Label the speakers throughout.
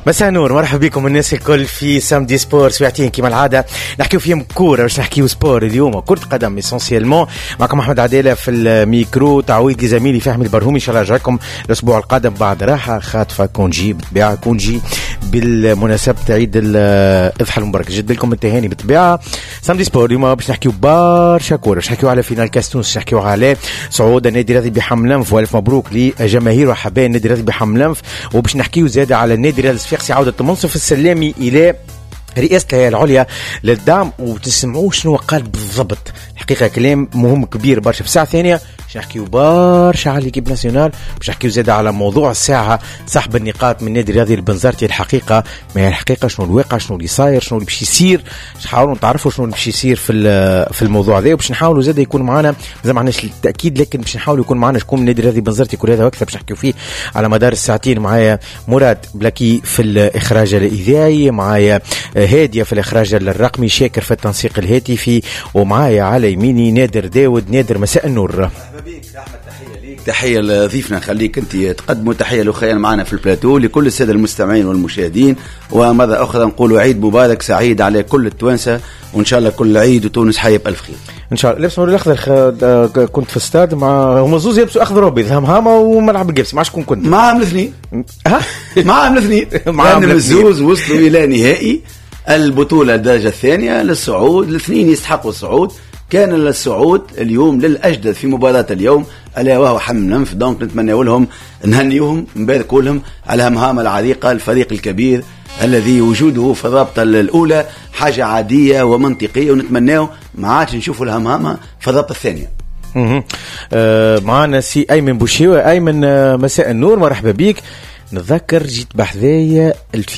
Speaker 1: مساء نور، مرحبا بكم الناس الكل في سامدي سبور سويعتين كما العاده نحكيو فيهم كوره، باش نحكيو سبور اليوم كرة قدم اسونسيالمون. معكم احمد عديله في الميكرو، تعويض لزميلي فهمي البرهومي. ان شاء الله رجعكم الاسبوع القادم بعد راحه خاطفه كونجي بالطبيعه، كونجي بالمناسبه عيد الاضحى المبارك. جد لكم التهاني بالطبيعه. سامدي سبور اليوم باش نحكيو برشا كوره، باش نحكيو على فينال كاس تونس، نحكيو على صعود النادي الرياضي بحملنف، والف مبروك لجماهير وحبايب النادي الرياضي بحملنف. وباش نحكيو زاده على النادي الرياضي الصفاقسي عوده منصف السلامي الى رئاسة الهيئة العليا للدعم، وتسمعوا شنو قال بالضبط. حقيقة كلام مهم كبير برشا. في الساعة الثانية باش نحكيو برشا على ليكيب ناسيونال، باش نحكيو زاده على موضوع الساعة سحب النقاط من النادي الرياضي البنزرتي. الحقيقة ما هي الحقيقة، شنو الواقع، شنو اللي صاير، شنو اللي باش يصير. نحاولوا نتعرفوا شنو اللي باش يصير في الموضوع هذا، وباش نحاولوا زاده يكون معنا زي ما عندناش التأكيد، لكن باش نحاولوا يكون معنا شكون من النادي الرياضي البنزرتي كل هذا واكثر باش نحكيو فيه على مدار الساعتين. معايا مراد بلاكي في الإخراج الإذاعي، معايا هادية في الإخراج الرقمي، شاكر في التنسيق الهاتفي، ومعايا على يميني نادر داود. نادر مساء النور.
Speaker 2: مرحبا بك احمد، تحيه ليك، تحيه لضيفنا، خليك انت تقدموا تحيه لاخويا معنا في البلاتو، لكل الساده المستمعين والمشاهدين. وماذا اخرى نقولوا عيد مبارك سعيد على كل التوانسه، وان شاء الله كل عيد وتونس حيه بالف خير
Speaker 1: ان شاء الله. لابس الاخضر، كنت في استاد مع هما زوز يلبسوا اخضر وابيض، همهامه وملعب الجبسي. ما شكون كنت
Speaker 2: معهم الاثنين معهم الاثنين معهم الزوز وصلوا الى نهائي البطوله الدرجه الثانيه للصعود. الاثنين يستحقوا الصعود. كان الصعود اليوم للأجدد في مباراة اليوم ألا وهو حملنف. دونك نتمنى لهم نهنيهم نباركوا لهم على المهام العريقة. الفريق الكبير الذي وجوده في الرابطة الأولى حاجة عادية ومنطقية، ونتمناه ما عادش نشوفوا الهمهامة في الرابطة الثانية.
Speaker 1: معنا سي أيمن بوشيوة. أيمن مساء النور، مرحبا بيك. نتذكر جيت بحذايا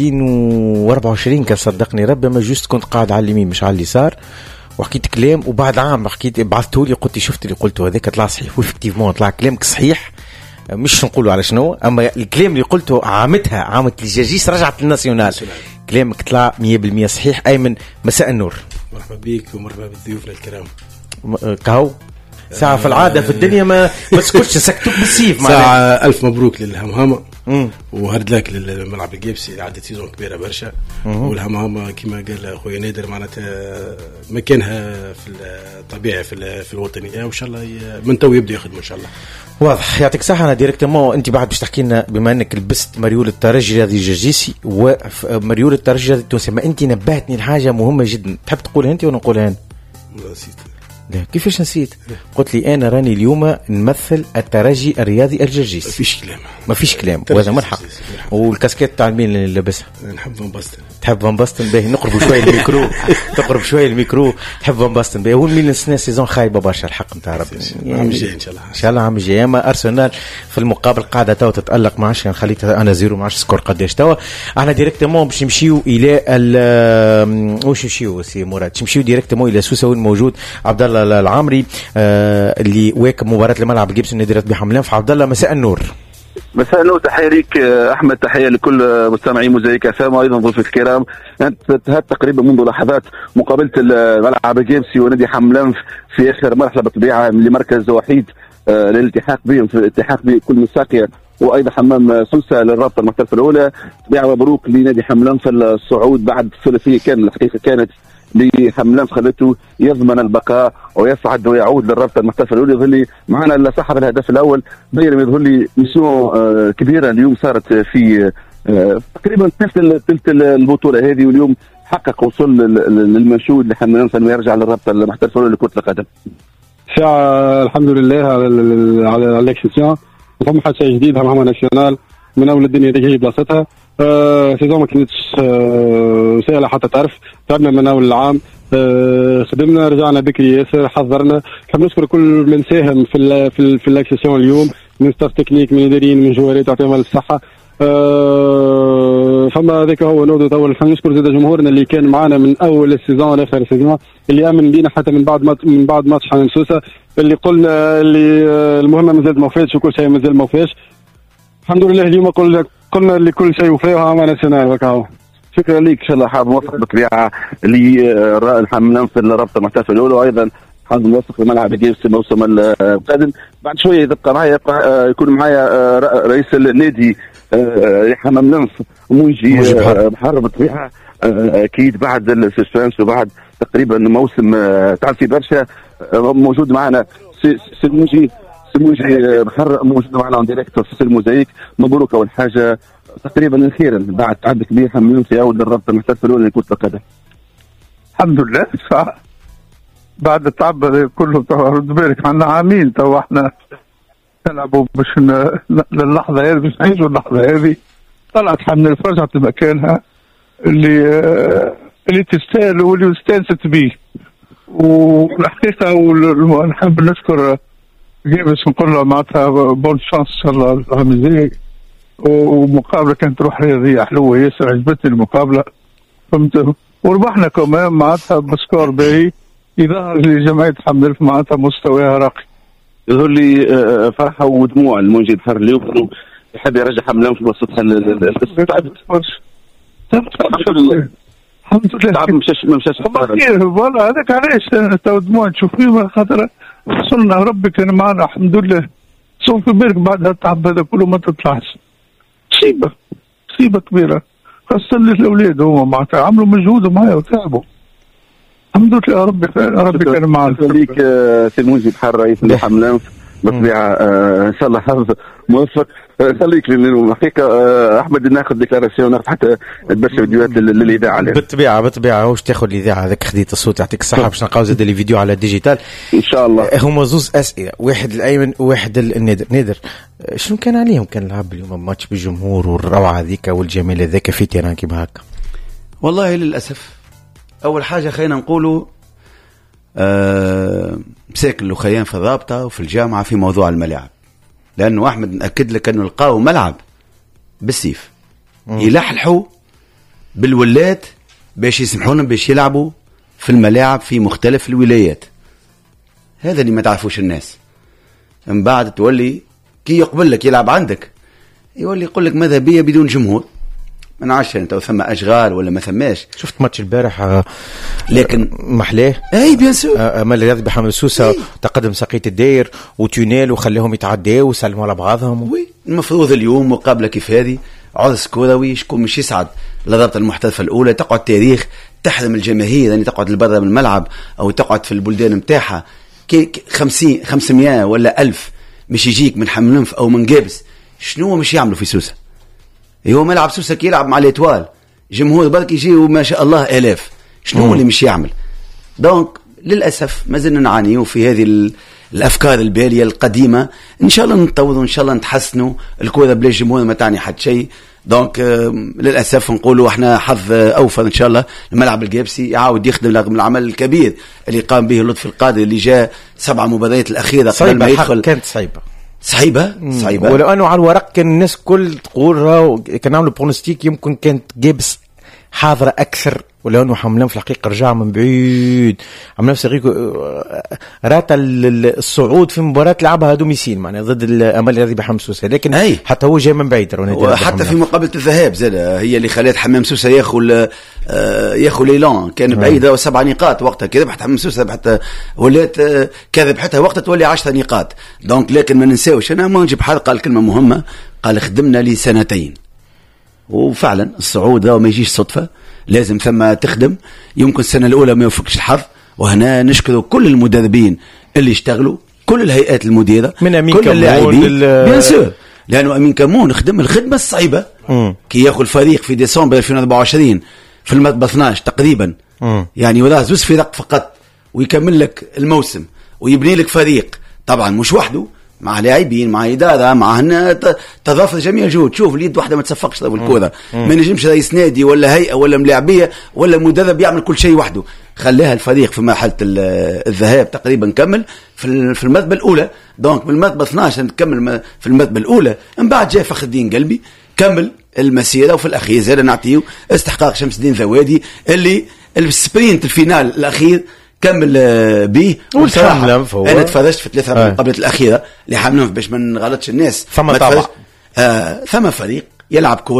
Speaker 1: 2024 كان صدقني ربي، ما جوست كنت قاعد على اليمين مش على اليسار، وحكيت كلام، وبعد عام حكيت بعثته لي قلت شفت اللي قلته هذاك طلع صحيح، وإفكتيفمون طلع كلامك صحيح. مش نقوله على شنو، اما الكلام اللي قلته عامت الجاجيس رجعت للناسيونال. كلامك طلع 100% صحيح. أيمن مساء النور.
Speaker 3: مرحبا بيك ومرحبا بالضيوفنا الكرام.
Speaker 1: كهو ساعة في العادة في الدنيا ما تسكتش، سكتوك بالسيف.
Speaker 3: ساعة ألف مبروك للهمهامة وهرد لك للملعب الجيبسي، عدت سيزون كبيرة برشا. والهمهامة كما قال أخوي نادر معناتها مكانها في الطبيعي في الوطنية، وإن شاء الله من تو يبدأ يخدم إن شاء الله.
Speaker 1: واضح. يعطيك صحة. أنا ديريكتمون أنت بعد باش تحكي لنا، بما أنك لبست مريول الترجي هذه الجرجيسي ومريول الترجي هذه التونسي، ما أنت نبهتني لحاجة مهمة جدا. تحب تقولها أنت ولا نقولها أنا؟
Speaker 3: نسيت.
Speaker 1: كيفاش نسيت؟ قلت لي أنا راني اليوم نمثل الترجي الرياضي الجرجيسي. ما فيش كلام وهذا ملحق. والكاسكيت تاع مين اللي لابسها؟
Speaker 3: نحب فان باستن.
Speaker 1: تحب فان باستن؟ باهي نقرب شويه الميكرو. تقرب شويه الميكرو. تحب فان باستن؟ باهي. هو مين السنه سيزون خايبه برشا الحق نتاع ربي.
Speaker 3: عام الجاي ان شاء الله.
Speaker 1: ان شاء الله عام الجاي. اما ارسنال في المقابل قاعده تو تتالق، ما عادش خليتها انا زيرو، ما عادش سكور قداش توا. احنا ديريكتومون باش نمشيو الى واش نمشيو سي مراد، نمشيو ديريكتومون الى سوسه وين موجود عبد الله العامري اللي واكب مباراه الملعب الجيبسي النادي الرياضي بحملنف. عبد الله مساء النور.
Speaker 4: مساء النور، تحيه ليك احمد، تحيه لكل مستمعي موزايك اف ام، وايضا ضيوف الكرام. انتهت تقريبا منذ لحظات مقابله الملعب الجيبسي ونادي حملنف في اخر مرحله بالطبيعه لمركز وحيد للالتحاق بهم في الالتحاق بكل مساقيه، وايضا حمام سوسه للرابطه المحترفه الاولى. طبيعه مبروك لنادي حملنف الصعود بعد ثلاثيه كان الحقيقه كانت لحملنف خلته يضمن البقاء ويصعد ويعود للرابطه المحترفه الاولى. يظل معنا صاحب الهدف الاول بيرم، يظل ميسيون كبيره اليوم صارت في تقريبا ثلث البطوله هذه، واليوم حقق وصول للمنشود لحملنف انه يرجع للرابطه المحترفه الاولى لكره القدم.
Speaker 5: الحمد لله على الاكسيسيون. فما حاجه جديده مع ناسيونال من اول الدنيا تجي بلاصتها. سيزون ما كانتش سهله حتى تعرف، تعبنا من اول العام، خدمنا، رجعنا بكري ياسر، حضرنا. نحب نشكر كل من ساهم في الاكسيسيون اليوم، من ستاف تكنيك، من اداريين، من جوارات، يعطيهم الصحه. فما ذاك هو نود اول. نحب نشكر زاد جمهورنا اللي كان معنا من اول السيزون لاخر السيزون، اللي امن بينا حتى من بعد ماتش حنان سوسه، اللي قلنا اللي المهمه مازال ما وفاتش وكل شيء مازال ما وفاش. الحمد لله اليوم قلنا لكل شيء وفاها مع ناسيونال وكاو.
Speaker 4: شكرا لك، ان شاء الله حاب موفق بالطبيعه للحملان في الرابطه المحترفه الاولى، وايضا حاب موفق لملعب الجيبسي الموسم القادم. بعد شويه تبقى معايا يكون معايا رئيس النادي حمام لنف ومنجي بحر بالطبيعه. اكيد بعد السسبانس وبعد تقريبا موسم تعب في برشا موجود معنا سي منجي بحر موجود معنا اون ديريكتور في الموزايك. مبروك اول حاجه تقريبا اخيرا بعد تعب كبير حمام لنف يعود للرابطه المحترفه الاولى لكره القدم.
Speaker 6: الحمد لله بعد التعب كله. رد بالك عندنا عامين تو احنا نلعبوا باش للحظه هذه باش نعيشوا اللحظه هذه. طلعت حمل رجعت لمكانها اللي تستاهل واللي استانست به. والحقيقه ونحب نشكر جيبس نقول له معناتها بون شانس ان شاء الله العام الجاي. ومقابله كانت روح رياضيه حلوه ياسر عجبتني المقابله فهمت. وربحنا كمان معناتها بسكور باهي يظهر لجمعيه حمل معناتها مستواها راقي.
Speaker 4: يظهر لي فرحه ودموع المنجي بحر اليوم يحب يرجع حملان في وسطها.
Speaker 6: الحمد لله
Speaker 4: تعب ما مشاش
Speaker 6: والله هذاك علاش تو دموع تشوف فيه خاطر وصلنا ربي كان معنا الحمد لله. صوف بالك بعد التعب هذا كله ما تطلعش مصيبه كبيره خاصه للاولاد هما معناتها عملوا مجهود معايا وتعبوا. الحمد لله ربي كان معنا.
Speaker 4: خليك سي المنجي بحر رئيس الحملان بالطبيعه ان شاء الله حظ موفق. خليك الحقيقه احمد ناخذ ديكلاراسيون ناخذ حتى برشا فيديوهات للاذاعه.
Speaker 1: بالطبيعه واش تاخذ الاذاعه هذاك خديت الصوت يعطيك الصحه باش نلقاو زاد لي فيديو على الديجيتال
Speaker 4: ان شاء الله.
Speaker 1: هما زوز اسئله واحد الايمن وواحد النادر. شنو كان عليهم كان لعب اليوم ماتش بالجمهور والروعه هذيك والجمال هذاك في تيران كيما هكا؟
Speaker 2: والله للاسف اول حاجه خلينا نقولوا مساكن الاخيان في الرابطه وفي الجامعه في موضوع الملاعب. لانه احمد ناكد لك انه لقاو ملعب بالسيف يلحلحوا بالولات باش يسمحوا باش يلعبوا في الملاعب في مختلف الولايات. هذا اللي ما تعرفوش الناس. من بعد تولي كي يقبل لك يلعب عندك يولي يقول لك ماذا بيا بدون جمهور. ما نعرفش انت ثم اشغال ولا ما ثماش.
Speaker 1: شفت ماتش البارح
Speaker 2: لكن
Speaker 1: محلاه
Speaker 2: اي بيان سور
Speaker 1: امل الرياضي بحمل سوسه تقدم سقيت الداير وتونيل وخليهم يتعداو وسلموا على بعضهم.
Speaker 2: وي المفروض اليوم مقابله كيف هذه عرس كروي شكون مش يسعد للرابطه المحترفه الاولى تقعد تاريخ تحرم الجماهير يعني تقعد لبرا من الملعب او تقعد في البلدان نتاعها 500 ولا 1000 مش يجيك من حملنف او من جابس. شنو مش يعملوا في سوسه؟ هو ملعب سوسة يلعب مع الاتوال جمهور برك يجي وما شاء الله آلاف. شنو اللي مش يعمل؟ دونك للأسف ما زلنا نعاني في هذه الأفكار البالية القديمة. إن شاء الله نتطوروا إن شاء الله نتحسنوا. الكرة بلا جمهور ما تعني حد شيء. دونك للأسف نقولوا احنا حظ أوفر إن شاء الله. الملعب الجابسي يعاود يخدم رغم العمل الكبير اللي قام به لطفي القادر اللي جاء 7 مباريات الأخيرة قبل ما يدخل.
Speaker 1: كانت صعيبة ولو أنه على الورق كان الناس كل تقول كان عملوا برونستيك يمكن كانت جابس حاضرة أكثر ولو أنه حملان في الحقيقة رجع من بعيد. عملان في رات الصعود في مباراة لعبها دوميسيل معنا ضد الأمل الرياضي بحمام سوسة لكن حتى هو جاي من بعيد.
Speaker 2: وحتى في مقابلة الذهاب زاد هي اللي خلت حمام سوسة ياخذ ليلان كان بعيدة 7 نقاط وقتها كذب حتى حمام سوسة حتى ولات كذب حتى وقتها تولي 10 نقاط. دونك لكن ما ننساوش أنا ما نجيب حد قال كلمة مهمة قال خدمنا لي 2 سنين وفعلا الصعود ما يجيش صدفة لازم ثم تخدم. يمكن السنة الأولى ما يوفقش الحظ وهنا نشكر كل المدربين اللي اشتغلوا كل الهيئات المديرة
Speaker 1: من أمين
Speaker 2: كل اللاعبين بيان سور لأنه أمين كمون خدم الخدمة الصعيبة كي ياخذ الفريق في ديسمبر 2024 في المرتبة 12 تقريبا يعني ولا زوز فرق فقط ويكمل لك الموسم ويبني لك فريق طبعا مش وحده مع لاعبين مع إدارة مع هنا تضافر جميع الجهود. شوف اليد واحدة ما تصفقش في الكورة ما نجمش رئيس نادي ولا هيئة ولا ملاعبية ولا مدرب يعمل كل شيء وحده. خلاها الفريق في مرحلة الذهاب تقريبا كمل في المرتبة الأولى. دونك من المرتبة 12 نكمل في المرتبة الأولى. من بعد جاء فخر الدين قلبي كمل المسيرة وفي الأخير زاد نعطيه استحقاق شمس الدين ذوادي اللي السبرينت الفينال الأخير كمل به. انا تفرجت في 3 مقابلات الاخيره اللي حملهم باش ما نغلطش الناس.
Speaker 1: ثم طبعا
Speaker 2: ثم فريق يلعب كوره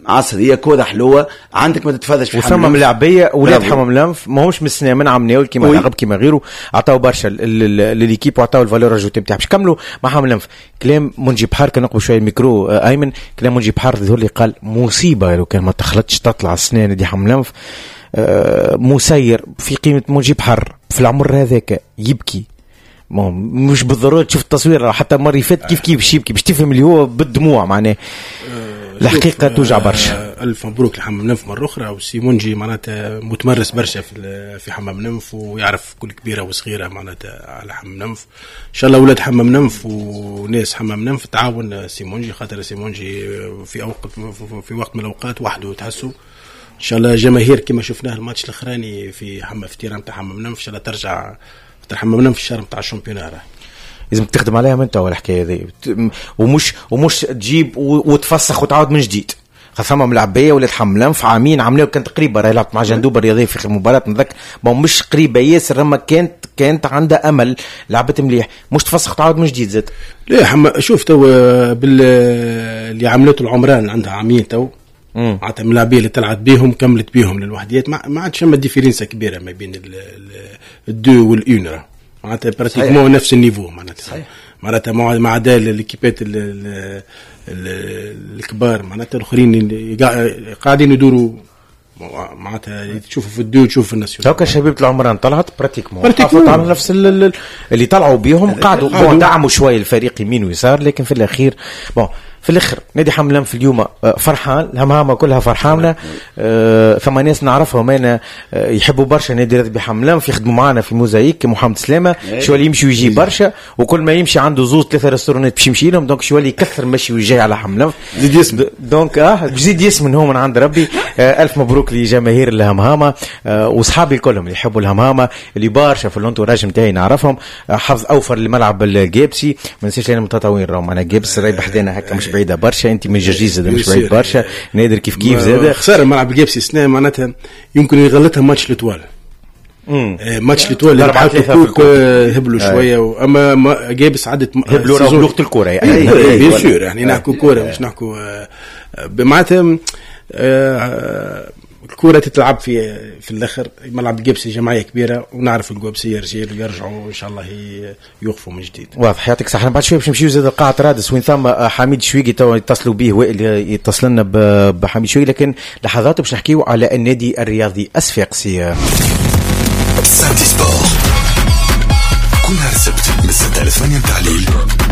Speaker 2: عصريه كوره حلوه عندك ما تتفادش في
Speaker 1: وثم ملاعبيه ولاد حمام لنف ماهوش من السنه من عام ناول كيما العقب كيما غيره عطاو برشا لليكيب وعطاو الفالور اجوتي نتاعهم. باش نكملوا مع حمام لنف كلام منجي بحار كان نقبل شويه الميكرو ايمن. كلام منجي بحار ظهر لي قال مصيبه لو كان ما تخلطش تطلع السنه دي حمام لنف. مسير في قيمه منجي بحر في العمر هذاك يبكي مش بالضروره تشوف التصوير حتى مره فات كيف باش يبكي باش تفهم اللي هو بالدموع معناه الحقيقه توجع برشا.
Speaker 3: الف مبروك لحمام ننف مره اخرى. وسيمونجي معناتها متمرس برشا في حمام ننف ويعرف كل كبيره وصغيره معناتها على حمام ننف. ان شاء الله ولاد حمام ننف وناس حمام ننف تعاون سيمونجي خاطر سيمونجي في وقت من الاوقات وحده تحسوا. ان شاء الله جماهير كما شفناه الماتش الاخراني في تيران تاع حمام ننف ان شاء الله ترجع حمام ننف في الشهر نتاع الشامبيونار.
Speaker 1: لازم تخدم عليها انت ولا الحكايه هذه ومش تجيب وتفسخ وتعاود من جديد. خاصة ملعبيه ولاد حمام لنف عامين عملوا كانت قريبه راهي لعبت مع جندوبه الرياضيه في مباراه نذكر مش قريبه ياسر اما كانت عندها امل لعبت مليح مش تفسخ تعاود من جديد زاد.
Speaker 3: لا شوف تو اللي عملته العمران عندها عامين تو معناتها ملاعبيه اللي طلعت بيهم كملت بيهم للوحديات ما عادش ما ديفيرنسا كبيره ما بين الدو والأون معناتها براتيكمون نفس النيفو معناتها مع عدا الكيبات الكبار معناتها الاخرين اللي قاعدين يدوروا معناتها تشوفوا في الدو تشوف في الناسيونال.
Speaker 1: هاكا شبيبه العمران طلعت براتيكمون على نفس اللي طلعوا بيهم قاعدوا دعموا شويه الفريق يمين ويسار لكن في الاخير في الاخر نادي حملان في اليوم فرحان الهمهامه كلها فرحانه. ثم ناس نعرفهم انا يحبوا برشا نادي رياضي بحملان يخدموا معنا في موزايك محمد سلامه شو اللي يمشي ويجي برشا وكل ما يمشي عنده زوز 3 ريستورانات باش يمشي لهم دونك شو اللي يكثر مشي ويجي على حملان
Speaker 2: زيد يسمن
Speaker 1: دونك زيد يسمن هو من عند ربي. الف مبروك لجماهير الهمهامه واصحابي كلهم اللي يحبوا الهمهامه اللي برشا في الانتوراج نتاعي نعرفهم. حظ اوفر لملعب الجيبسي ما نسيش انا متطوين راهم انا جيبس راي بحدنا هكا مش بعيده برشا انت من جرجيز زاد مش بعيد برشا نادر كيف زاد
Speaker 3: خساره ملعب الجيبسي السنه معناتها يمكن يغلطها ماتش لطوال ماتش لطوال اللي حطوا هبلوا شويه اما جيبس عدت
Speaker 1: هبلوا لغه الكوره
Speaker 3: يعني بيان سور يعني نحكوا كوره مش نحكوا معناتها الكرة تتلعب في الاخر ملعب الجيبسي جمعيه كبيره ونعرف الجوبسيه رجال ويرجعوا ان شاء الله يوقفوا من جديد.
Speaker 1: واضح يعطيك الصحه. بعد شويه باش نمشيو زاد قاعه رادس وين ثم حميد شويقي تو يتصلوا به وائل يتصل لنا بحميد شويقي لكن لحظات باش نحكيو على النادي الرياضي الصفاقسي.
Speaker 7: سانتي سبور كل نهار السبت من 6 ل 8 تاع الليل.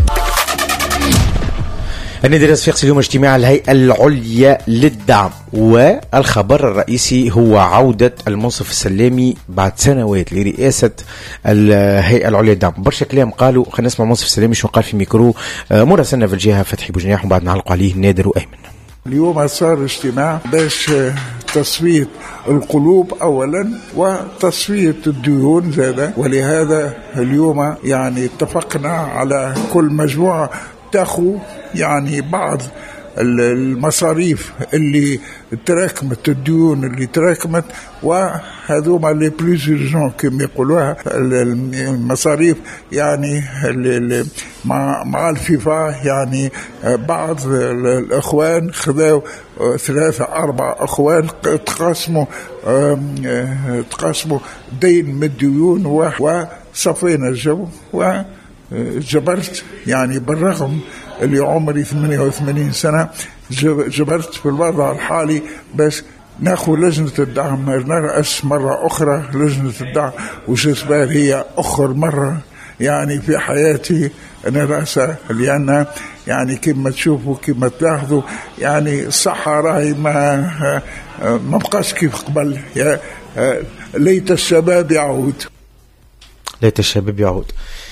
Speaker 1: النادي الصفاقسي اليوم اجتماع الهيئة العليا للدعم والخبر الرئيسي هو عودة المنصف السلامي بعد سنوات لرئاسة الهيئة العليا للدعم. برشا كلام قالوا خلينا نسمع المنصف السلامي شو قال في ميكرو مراسلنا في الجهة فتحي بوجناح وبعد نعلقوا عليه نادر وأيمن.
Speaker 8: اليوم صار اجتماع باش تصفية القلوب أولا وتصفية الديون زادا ولهذا اليوم يعني اتفقنا على كل مجموعة تاخو يعني بعض المصاريف اللي تراكمت الديون اللي تراكمت وهذوما لي بلوز urgent كما يقولوها المصاريف يعني مع الفيفا يعني بعض الأخوان خذوا 3-4 أخوان تقاسموا دين من الديون وصفينا الجو وجبرت يعني بالرغم اللي عمري 88 سنة جبرت في الوضع الحالي بس ناخذ لجنة الدعم نرأس مرة أخرى لجنة الدعم وجسبار هي آخر مرة يعني في حياتي نرأسها لأن يعني كما تشوفوا كما تلاحظوا يعني الصحة راهي ما بقاش كيف قبل ليت الشباب يعود.
Speaker 1: ليت الشباب يعود.